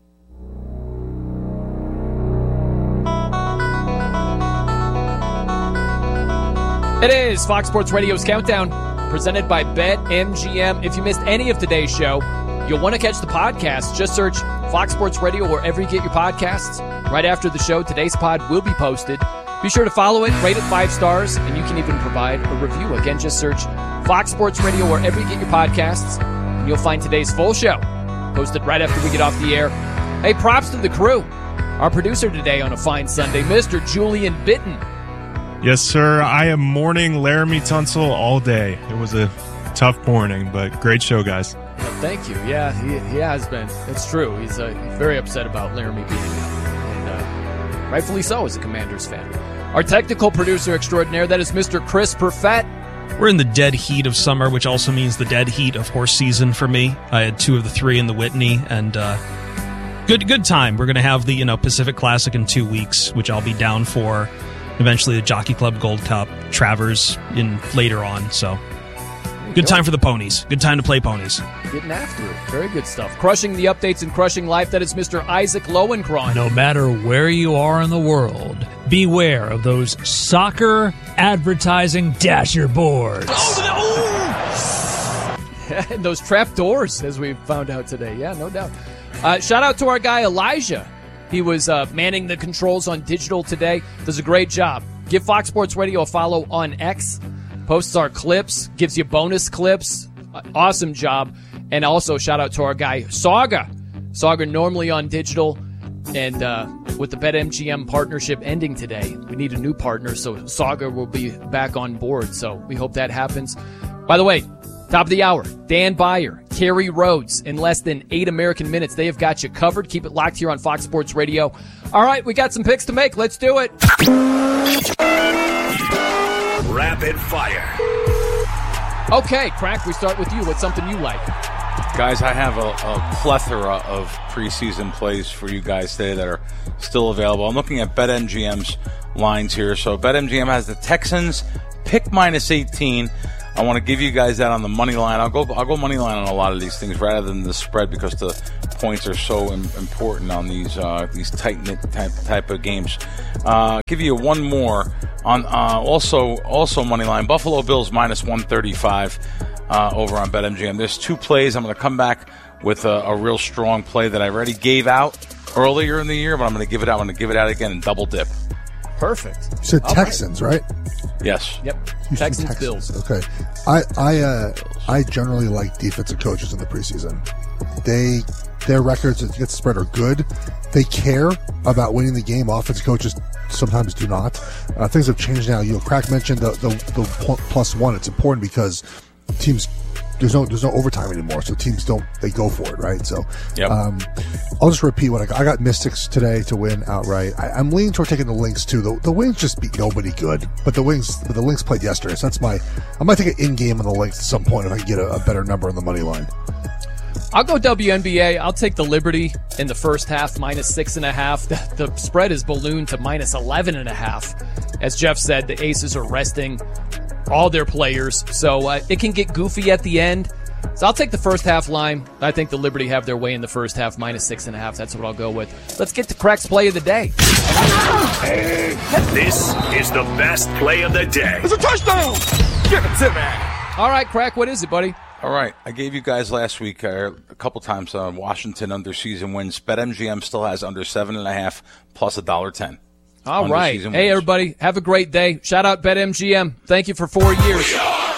It is Fox Sports Radio's Countdown, presented by BetMGM. If you missed any of today's show, you'll want to catch the podcast. Just search Fox Sports Radio wherever you get your podcasts. Right after the show, today's pod will be posted. Be sure to follow it, rate it 5 stars, and you can even provide a review. Again, just search Fox Sports Radio wherever you get your podcasts, and you'll find today's full show posted right after we get off the air. Hey, props to the crew. Our producer today on a fine Sunday, Mr. Julian Bitton. Yes, sir. I am mourning Laramie Tunsil all day. It was a tough morning, but great show, guys. Well, thank you. Yeah, he has been. It's true. He's very upset about Laramie being out, and rightfully so as a Commanders fan. Our technical producer extraordinaire, that is Mr. Chris Perfett. We're in the dead heat of summer, which also means the dead heat of horse season for me. I had 2 of the 3 in the Whitney, and good time. We're going to have the Pacific Classic in 2 weeks, which I'll be down for. Eventually the Jockey Club Gold Cup, Travers in later on. So good time for the ponies. Good time to play ponies. Getting after it. Very good stuff. Crushing the updates and crushing life. That is Mr. Isaac Lowenkron. No matter where you are in the world, beware of those soccer advertising dasher boards. And those trap doors, as we found out today. Yeah, no doubt. Shout out to our guy Elijah. He was manning the controls on digital today. Does a great job. Give Fox Sports Radio a follow on X. Posts our clips. Gives you bonus clips. Awesome job. And also shout out to our guy Saga. Saga normally on digital. And with the BetMGM partnership ending today, we need a new partner. So Saga will be back on board. So we hope that happens. By the way, top of the hour, Dan Beyer, Kerry Rhodes, in less than 8 American minutes. They have got you covered. Keep it locked here on Fox Sports Radio. All right, we got some picks to make. Let's do it. Rapid fire. Okay, Crack, we start with you. What's something you like? Guys, I have a plethora of preseason plays for you guys today that are still available. I'm looking at BetMGM's lines here. So BetMGM has the Texans pick -18. I want to give you guys that on the money line. I'll go money line on a lot of these things rather than the spread because the points are so important on these tight knit type of games. Give you one more on also money line. Buffalo Bills -135 over on BetMGM. There's two plays. I'm going to come back with a real strong play that I already gave out earlier in the year, but I'm going to give it out. I'm going to give it out again and double dip. Perfect. You said Texans, right? Yes. Yep. Texans, Bills. Okay. I generally like defensive coaches in the preseason. Their records against the spread are good. They care about winning the game. Offensive coaches sometimes do not. Things have changed now. Crack mentioned the +1. It's important because teams there's no overtime anymore, so teams they go for it, right? So yep. I'll just repeat what I got Mystics today to win outright. I'm leaning toward taking the Lynx too. The Wings just beat nobody good, but the Lynx played yesterday, so I might take an in-game on the Lynx at some point if I can get a better number on the money line. I'll go WNBA. I'll take the Liberty in the first half, -6.5. The spread is ballooned to -11.5. As Jeff said, the Aces are resting all their players, so it can get goofy at the end. So I'll take the first half line. I think the Liberty have their way in the first half, -6.5. That's what I'll go with. Let's get to Crack's play of the day. This is the best play of the day. It's a touchdown! Give it to me! All right, Crack, what is it, buddy? All right, I gave you guys last week a couple times Washington under season wins. BetMGM still has under 7.5 plus $1.10. All right. Hey, everybody, have a great day. Shout out BetMGM. Thank you for 4 years.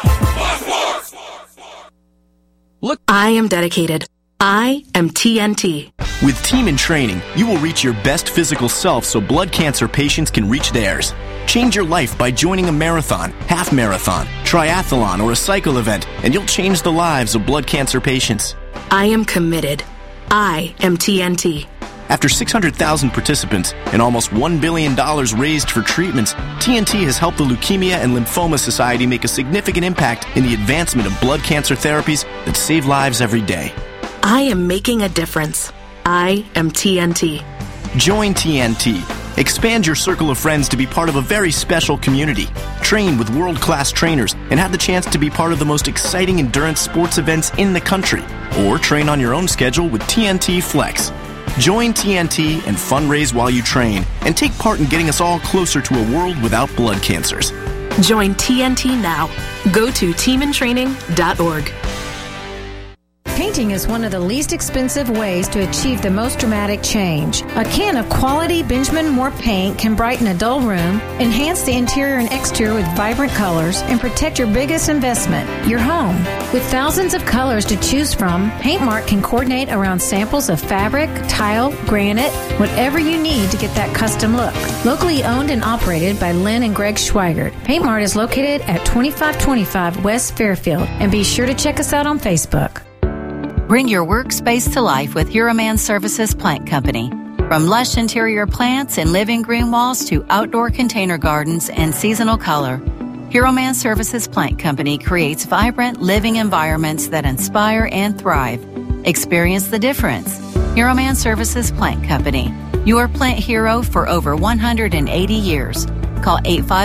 Look, I am dedicated. I am TNT. With Team in Training, you will reach your best physical self so blood cancer patients can reach theirs. Change your life by joining a marathon, half marathon, triathlon, or a cycle event, and you'll change the lives of blood cancer patients. I am committed. I am TNT. After 600,000 participants and almost $1 billion raised for treatments, TNT has helped the Leukemia and Lymphoma Society make a significant impact in the advancement of blood cancer therapies that save lives every day. I am making a difference. I am TNT. Join TNT. Expand your circle of friends to be part of a very special community. Train with world-class trainers and have the chance to be part of the most exciting endurance sports events in the country. Or train on your own schedule with TNT Flex. Join TNT and fundraise while you train and take part in getting us all closer to a world without blood cancers. Join TNT now. Go to teamintraining.org. Painting is one of the least expensive ways to achieve the most dramatic change. A can of quality Benjamin Moore paint can brighten a dull room, enhance the interior and exterior with vibrant colors, and protect your biggest investment, your home. With thousands of colors to choose from, Paintmark can coordinate around samples of fabric, tile, granite, whatever you need to get that custom look. Locally owned and operated by Lynn and Greg Schweigert, Paintmart is located at 2525 West Fairfield, and be sure to check us out on Facebook. Bring your workspace to life with Hero Man Services Plant Company. From lush interior plants and living green walls to outdoor container gardens and seasonal color, Hero Man Services Plant Company creates vibrant living environments that inspire and thrive. Experience the difference. Hero Man Services Plant Company, your plant hero for over 180 years. Call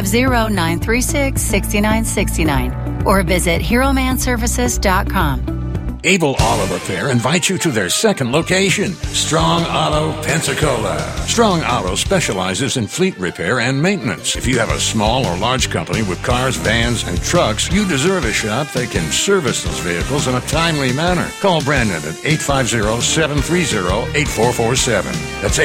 850-936-6969 or visit HeroManServices.com. Able Auto Repair invites you to their second location, Strong Auto, Pensacola. Strong Auto specializes in fleet repair and maintenance. If you have a small or large company with cars, vans, and trucks, you deserve a shop that can service those vehicles in a timely manner. Call Brandon at 850-730-8447. That's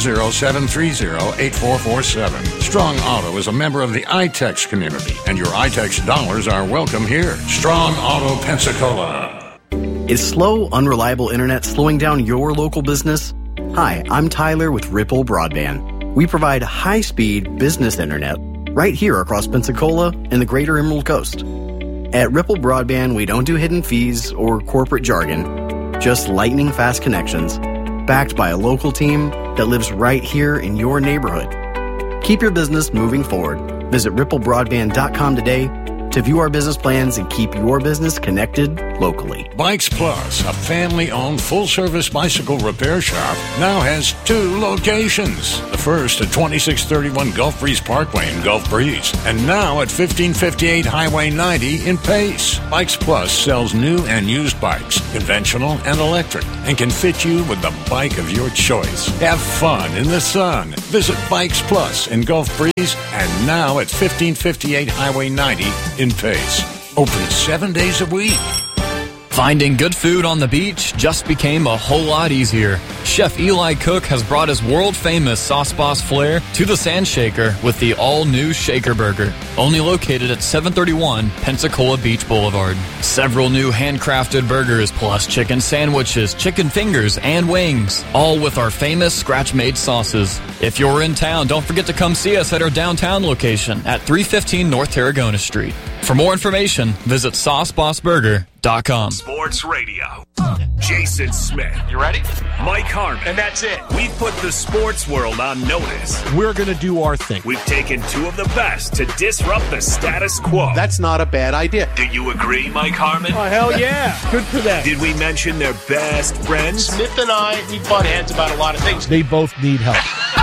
850-730-8447. Strong Auto is a member of the iTex community, and your iTex dollars are welcome here. Strong Auto, Pensacola. Is slow, unreliable internet slowing down your local business? Hi, I'm Tyler with Ripple Broadband. We provide high-speed business internet right here across Pensacola and the greater Emerald Coast. At Ripple Broadband, we don't do hidden fees or corporate jargon, just lightning-fast connections, backed by a local team that lives right here in your neighborhood. Keep your business moving forward. Visit ripplebroadband.com today to view our business plans and keep your business connected locally. Bikes Plus, a family-owned full-service bicycle repair shop, now has 2 locations. The first at 2631 Gulf Breeze Parkway in Gulf Breeze, and now at 1558 Highway 90 in Pace. Bikes Plus sells new and used bikes, conventional and electric, and can fit you with the bike of your choice. Have fun in the sun. Visit Bikes Plus in Gulf Breeze, and now at 1558 Highway 90 in Pace. Open 7 days a week. Finding good food on the beach just became a whole lot easier. Chef Eli Cook has brought his world-famous Sauce Boss flair to the Sand Shaker with the all-new Shaker Burger, only located at 731 Pensacola Beach Boulevard. Several new handcrafted burgers plus chicken sandwiches, chicken fingers, and wings, all with our famous scratch-made sauces. If you're in town, don't forget to come see us at our downtown location at 315 North Tarragona Street. For more information, visit SauceBossBurger.com. Sports Radio. Jason Smith. You ready? Mike Harmon. And that's it. We've put the sports world on notice. We're going to do our thing. We've taken 2 of the best to disrupt the status quo. That's not a bad idea. Do you agree, Mike Harmon? Oh, hell yeah. Good for them. Did we mention their best friends? Smith and I, we butt heads about a lot of things. They both need help.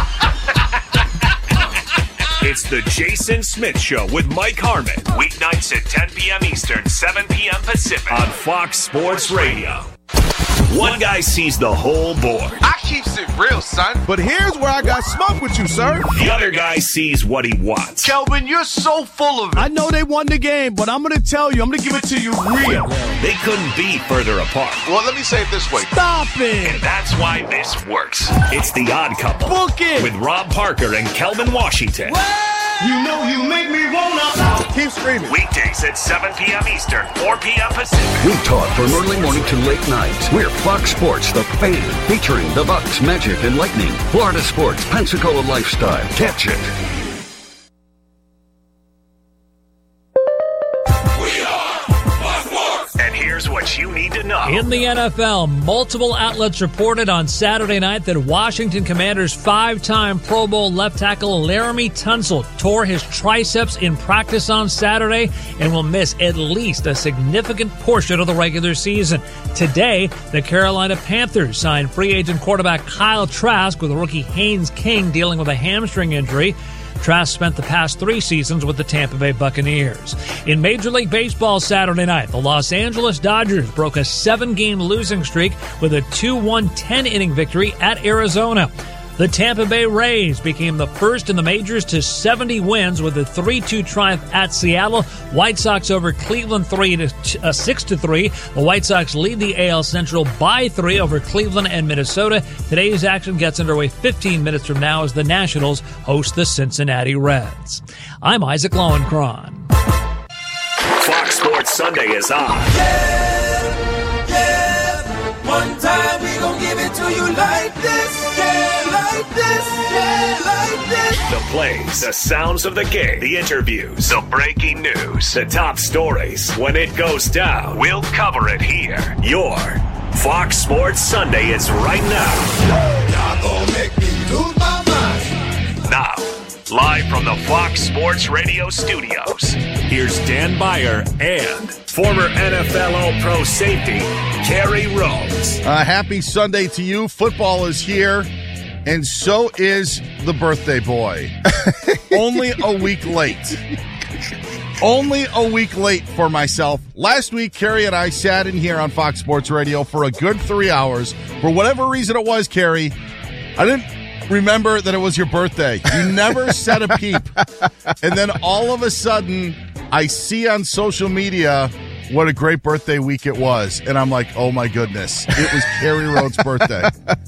It's the Jason Smith Show with Mike Harmon. Weeknights at 10 p.m. Eastern, 7 p.m. Pacific on Fox Sports Radio. One guy sees the whole board. I keeps it real, son. But here's where I got smoke with you, sir. The other guy sees what he wants. Kelvin, you're so full of it. I know they won the game, but I'm going to tell you, I'm going to give it to you real. They couldn't be further apart. Well, let me say it this way. Stop it. And that's why this works. It's The Odd Couple. Book it. With Rob Parker and Kelvin Washington. You know you make me wanna. Keep screaming. Weekdays at 7 p.m. Eastern, 4 p.m. Pacific. We talk from early morning to late night. We're Fox Sports, the fan, featuring the Bucks, Magic, and Lightning. Florida sports, Pensacola lifestyle. Catch it. Here's what you need to know. In the NFL, multiple outlets reported on Saturday night that Washington Commanders 5-time Pro Bowl left tackle Laramie Tunsil tore his triceps in practice on Saturday and will miss at least a significant portion of the regular season. Today, the Carolina Panthers signed free agent quarterback Kyle Trask with rookie Haynes King dealing with a hamstring injury. Trask spent the past 3 seasons with the Tampa Bay Buccaneers. In Major League Baseball Saturday night, the Los Angeles Dodgers broke a 7-game losing streak with a 2-1 10-inning victory at Arizona. The Tampa Bay Rays became the first in the majors to 70 wins with a 3-2 triumph at Seattle. White Sox over Cleveland 6-3. The White Sox lead the AL Central by 3 over Cleveland and Minnesota. Today's action gets underway 15 minutes from now as the Nationals host the Cincinnati Reds. I'm Isaac Lowenkron. Fox Sports Sunday is on. One time we gon' give it to you like this, yeah, like this, yeah, like this. The plays, the sounds of the game, the interviews, the breaking news, the top stories. When it goes down, we'll cover it here. Your Fox Sports Sunday is right now. Y'all gon' make me lose my mind. Now, live from the Fox Sports Radio studios, here's Dan Beyer and former NFL All-Pro safety, Kerry Rhodes. Happy Sunday to you. Football is here, and so is the birthday boy. Only a week late. Only a week late for myself. Last week, Kerry and I sat in here on Fox Sports Radio for a good 3 hours. For whatever reason it was, Kerry, I didn't remember that it was your birthday. You never said a peep. And then all of a sudden, I see on social media what a great birthday week it was. And I'm like, oh my goodness, it was Kerry Rhodes' birthday.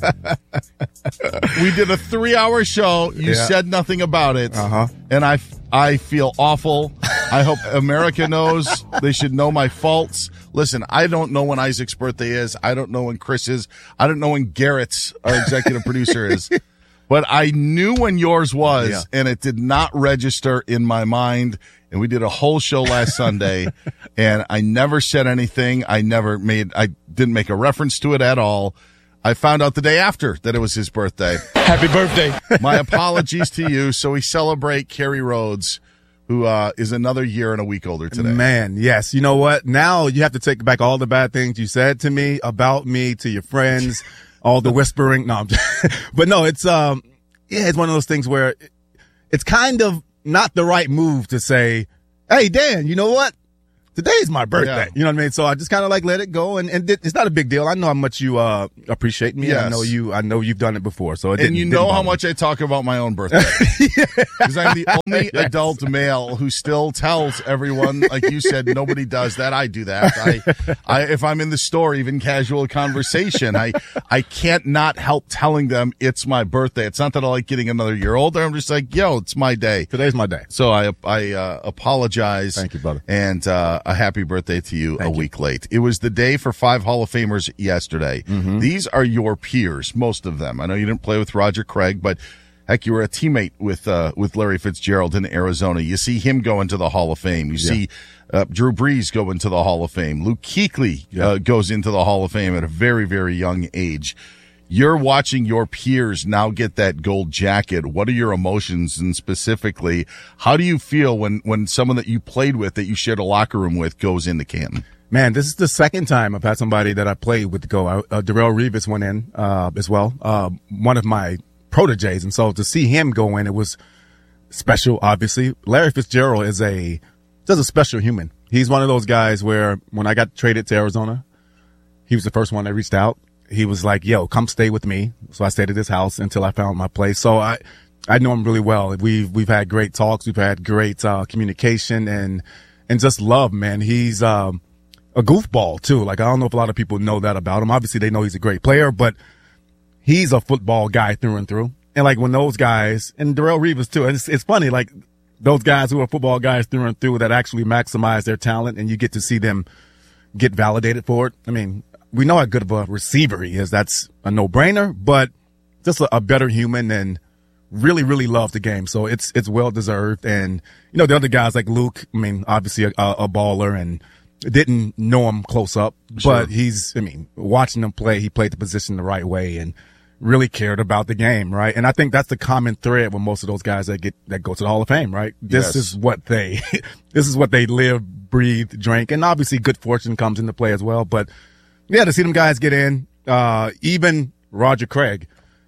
We did a 3-hour show. You said nothing about it. And I feel awful. I hope America knows. They should know my faults. Listen, I don't know when Isaac's birthday is. I don't know when Chris's. I don't know when Garrett's, our executive producer, is. But I knew when yours was, and it did not register in my mind. And we did a whole show last Sunday, and I never said anything. I didn't make a reference to it at all. I found out the day after that it was his birthday. Happy birthday. My apologies to you. So we celebrate Kerry Rhodes who is another year and a week older today. Man, yes. You know what? Now you have to take back all the bad things you said to me, about me, to your friends, all the whispering. No, I'm just, but no, it's it's one of those things where it's kind of not the right move to say, hey, Dan, you know what? Today's my birthday. You know what I mean? So I just kind of like let it go, and it's not a big deal. I know how much you appreciate me. Yes. I know you've done it before. So and you know how much I talk about my own birthday, because I'm the only adult male who still tells everyone, like you said, nobody does that. I do that. I if I'm in the store, even casual conversation, I can't not help telling them it's my birthday. It's not that I like getting another year older. I'm just like, yo, it's my day. Today's my day. So I apologize. Thank you, brother. And a happy birthday to you. Thank you. Week late. It was the day for 5 Hall of Famers yesterday. Mm-hmm. These are your peers, most of them. I know you didn't play with Roger Craig, but heck, you were a teammate with Larry Fitzgerald in Arizona. You see him go into the Hall of Fame. You see Drew Brees go into the Hall of Fame. Luke Kuechly goes into the Hall of Fame at a very, very young age. You're watching your peers now get that gold jacket. What are your emotions, and specifically, how do you feel when someone that you played with, that you shared a locker room with, goes into Canton? Man, this is the second time I've had somebody that I played with go. Darrelle Revis went in as well, one of my proteges, and so to see him go in, it was special. Obviously, Larry Fitzgerald is just a special human. He's one of those guys where when I got traded to Arizona, he was the first one that reached out. He was like, yo, come stay with me. So I stayed at his house until I found my place. So I know him really well. We've had great talks. We've had great communication and just love, man. He's a goofball too. Like, I don't know if a lot of people know that about him. Obviously they know he's a great player, but he's a football guy through and through. And like when those guys, and Darrelle Revis too, it's funny, like those guys who are football guys through and through that actually maximize their talent, and you get to see them get validated for it. I mean, we know how good of a receiver he is. That's a no-brainer, but just a better human, and really, really loved the game. So it's well deserved. And, you know, the other guys like Luke, I mean, obviously a baller, and didn't know him close up, but watching him play, he played the position the right way and really cared about the game, right? And I think that's the common thread with most of those guys that go to the Hall of Fame, right? This is what they live, breathe, drink, and obviously good fortune comes into play as well. But yeah, to see them guys get in, even Roger Craig,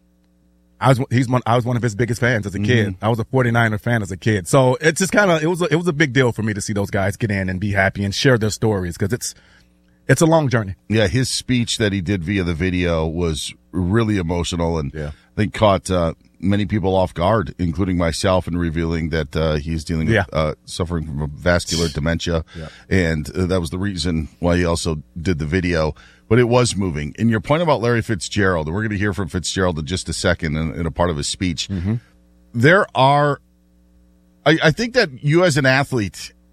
I was one of his biggest fans as a kid. Mm-hmm. I was a 49er fan as a kid. So it's just it was a big deal for me to see those guys get in and be happy and share their stories, because it's a long journey. Yeah, his speech that he did via the video was really emotional, and I think caught many people off guard, including myself, in revealing that he's dealing with suffering from vascular dementia, and that was the reason why he also did the video. But it was moving. And your point about Larry Fitzgerald, and we're going to hear from Fitzgerald in just a second in a part of his speech, there are – I think that you as an athlete –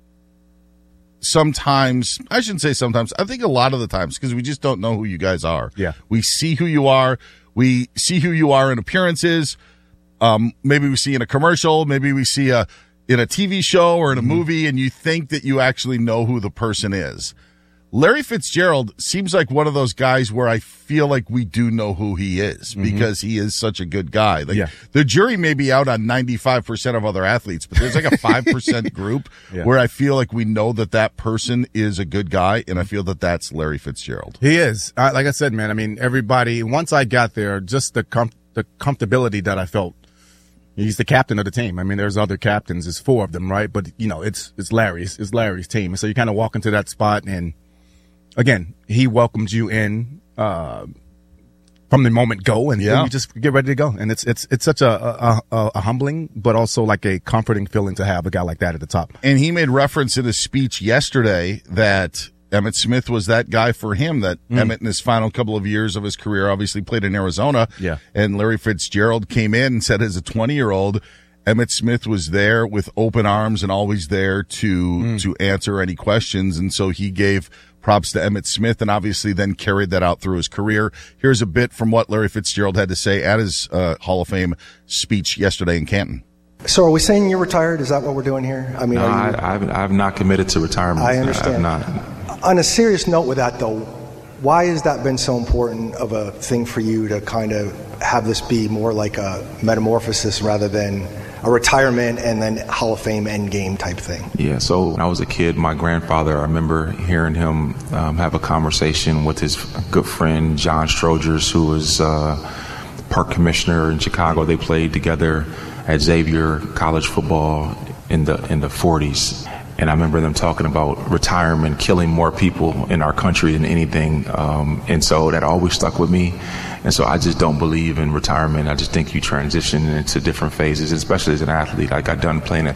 sometimes, I shouldn't say sometimes, I think a lot of the times, because we just don't know who you guys are. Yeah. We see who you are. We see who you are in appearances. Maybe we see in a commercial. Maybe we see in a TV show or in a movie, and you think that you actually know who the person is. Larry Fitzgerald seems like one of those guys where I feel like we do know who he is, because he is such a good guy. Like, the jury may be out on 95% of other athletes, but there's like a 5% group where I feel like we know that person is a good guy, and I feel that that's Larry Fitzgerald. He is. Like I said, man, I mean, everybody, once I got there, just the comfortability that I felt. He's the captain of the team. I mean, there's other captains. There's 4 of them, right? But, you know, it's Larry's team. And so you kind of walk into that spot, and again, he welcomes you in from the moment go, and then you just get ready to go. And it's such a humbling, but also like a comforting feeling to have a guy like that at the top. And he made reference in his speech yesterday that Emmitt Smith was that guy for him, that Emmitt in his final couple of years of his career obviously played in Arizona. Yeah. And Larry Fitzgerald came in and said as a 20-year-old, Emmitt Smith was there with open arms and always there to answer any questions. And so he gave props to Emmitt Smith, and obviously then carried that out through his career. Here's a bit from what Larry Fitzgerald had to say at his Hall of Fame speech yesterday in Canton. So are we saying you're retired? Is that what we're doing here? I mean, no, I've not committed to retirement. I understand. I've not. On a serious note with that, though, why has that been so important of a thing for you to kind of have this be more like a metamorphosis rather than a retirement and then Hall of Fame end game type thing? Yeah, so when I was a kid, my grandfather, I remember hearing him have a conversation with his good friend John Strogers, who was park commissioner in Chicago. They played together at Xavier College football in the 40s. And I remember them talking about retirement killing more people in our country than anything. And so that always stuck with me. And so I just don't believe in retirement. I just think you transition into different phases, especially as an athlete. I got done playing at